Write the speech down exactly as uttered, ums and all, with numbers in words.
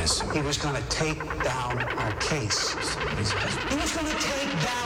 this? He was going to take down our case. He was going to take down